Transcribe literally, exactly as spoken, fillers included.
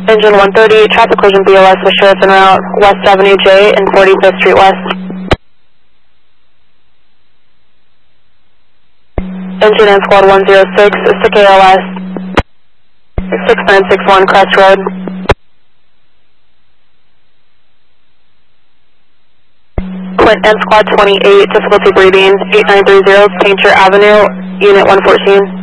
Engine one thirty, traffic collision B O S with Sheriff en route, West Avenue J and forty-fifth Street West. Engine and squad one zero six, S I C K L S, six nine six one Crest Road. Quint and squad twenty-eight, difficulty breathing, eight nine three zero, Painter Avenue, unit one fourteen.